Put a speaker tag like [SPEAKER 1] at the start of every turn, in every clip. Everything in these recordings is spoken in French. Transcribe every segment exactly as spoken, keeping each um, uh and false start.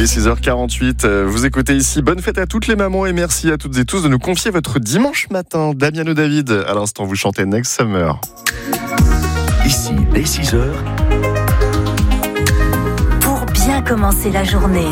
[SPEAKER 1] Et six heures quarante-huit, vous écoutez ici Bonne fête à toutes les mamans et merci à toutes et tous de nous confier votre dimanche matin. Damiano David, à l'instant vous chantez Next Summer.
[SPEAKER 2] Ici, dès six heures.
[SPEAKER 3] Pour bien commencer la journée.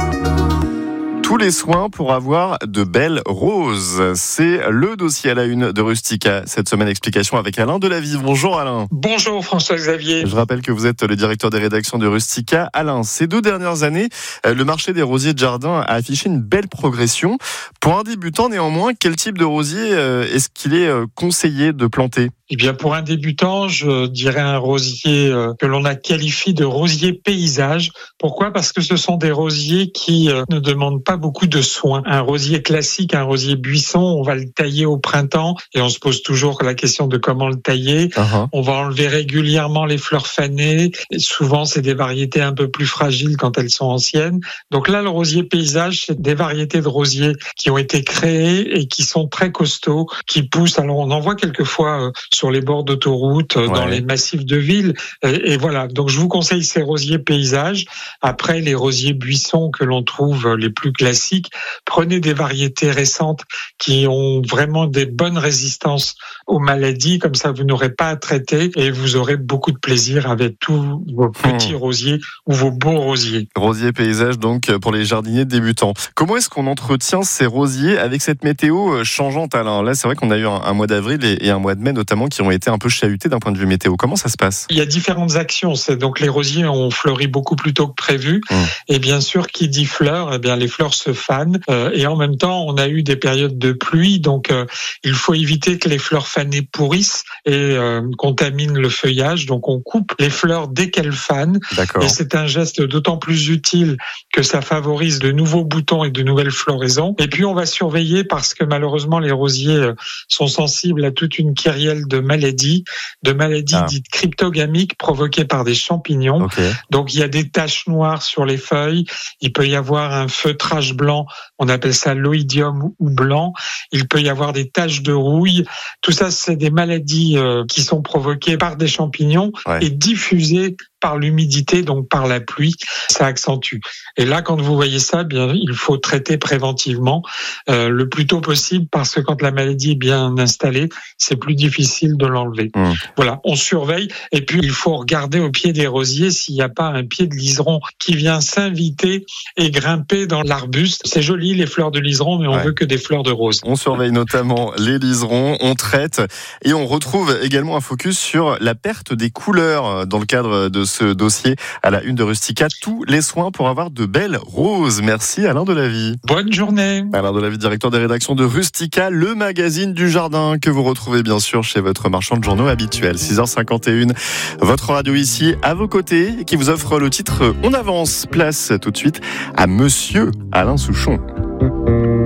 [SPEAKER 1] Tous les soins pour avoir de belles roses. C'est le dossier à la une de Rustica. Cette semaine, explication avec Alain Delavive. Bonjour Alain.
[SPEAKER 4] Bonjour François-Xavier.
[SPEAKER 1] Je rappelle que vous êtes le directeur des rédactions de Rustica. Alain, ces deux dernières années, le marché des rosiers de jardin a affiché une belle progression. Pour un débutant néanmoins, quel type de rosier est-ce qu'il est conseillé de planter ?
[SPEAKER 4] Eh bien, pour un débutant, je dirais un rosier que l'on a qualifié de rosier paysage. Pourquoi ? Parce que ce sont des rosiers qui ne demandent pas beaucoup de soins. Un rosier classique, un rosier buisson, on va le tailler au printemps et on se pose toujours la question de comment le tailler. Uh-huh. On va enlever régulièrement les fleurs fanées. Et souvent, c'est des variétés un peu plus fragiles quand elles sont anciennes. Donc là, le rosier paysage, c'est des variétés de rosiers qui ont été créées et qui sont très costauds, qui poussent. Alors, on en voit quelquefois sur les bords d'autoroute, ouais. Dans les massifs de ville. Et, et voilà. Donc, je vous conseille ces rosiers paysages. Après, les rosiers buissons que l'on trouve les plus classiques, prenez des variétés récentes qui ont vraiment des bonnes résistances aux maladies. Comme ça, vous n'aurez pas à traiter et vous aurez beaucoup de plaisir avec tous vos petits mmh. rosiers ou vos beaux rosiers.
[SPEAKER 1] Rosiers paysages, donc, pour les jardiniers débutants. Comment est-ce qu'on entretient ces rosiers avec cette météo changeante, Alain ? Là, c'est vrai qu'on a eu un, un mois d'avril et, et un mois de mai, notamment, qui ont été un peu chahutés d'un point de vue météo. Comment ça se passe ?
[SPEAKER 4] Il y a différentes actions. C'est donc les rosiers ont fleuri beaucoup plus tôt que prévu. Mmh. Et bien sûr, qui dit fleurs, eh bien les fleurs se fanent. Euh, et en même temps, on a eu des périodes de pluie, donc euh, il faut éviter que les fleurs fanées pourrissent et euh, contaminent le feuillage. Donc on coupe les fleurs dès qu'elles fanent. D'accord. Et c'est un geste d'autant plus utile que ça favorise de nouveaux boutons et de nouvelles floraisons. Et puis on va surveiller parce que malheureusement les rosiers sont sensibles à toute une kyrielle de maladies, de maladies ah. dites cryptogamiques provoquées par des champignons. Okay. Donc il y a des taches noires sur les feuilles, il peut y avoir un feutrage blanc, on appelle ça l'oïdium ou blanc, il peut y avoir des taches de rouille. Tout ça, c'est des maladies euh, qui sont provoquées par des champignons ouais. et diffusées par l'humidité, donc par la pluie, ça accentue. Et là, quand vous voyez ça, bien, il faut traiter préventivement euh, le plus tôt possible parce que quand la maladie est bien installée, c'est plus difficile de l'enlever. Mmh. Voilà, on surveille et puis il faut regarder au pied des rosiers s'il n'y a pas un pied de liseron qui vient s'inviter et grimper dans l'arbuste. C'est joli les fleurs de liseron, mais on ouais. veut que des fleurs de rose.
[SPEAKER 1] On surveille notamment les liserons, on traite et on retrouve également un focus sur la perte des couleurs dans le cadre de ce dossier à la une de Rustica. Tous les soins pour avoir de belles roses. Merci Alain Delavive.
[SPEAKER 4] Bonne journée.
[SPEAKER 1] Alain Delavive, directeur des rédactions de Rustica, le magazine du jardin que vous retrouvez bien sûr chez votre marchand de journaux habituel. six heures cinquante et une, votre radio ici à vos côtés qui vous offre le titre On avance. Place tout de suite à Monsieur Alain Souchon.